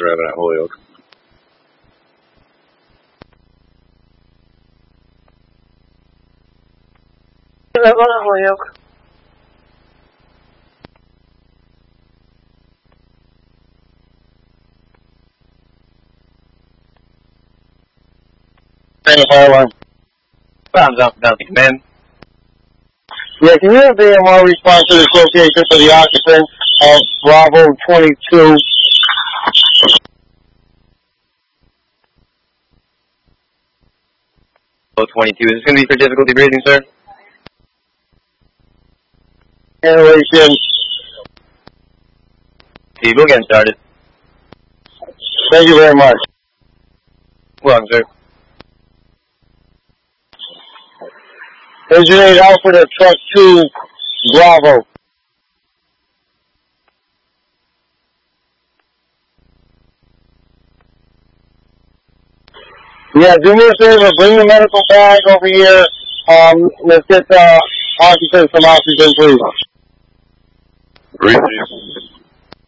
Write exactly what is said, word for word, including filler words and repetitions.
driving at Holyoke. Holyoke. Highline. Bombs off down the command. Yeah, can you have the M R response to the Association for the occupant of Bravo twenty-two? Bravo twenty-two. Is this going to be for difficulty breathing, sir? Generation. Okay, we'll get started. Thank you very much. Welcome, sir. Engine eight Alpha to truck two, Bravo. Yeah, do me a favor, bring the medical bag over here. Um, let's get the occupant some oxygen, please. Great.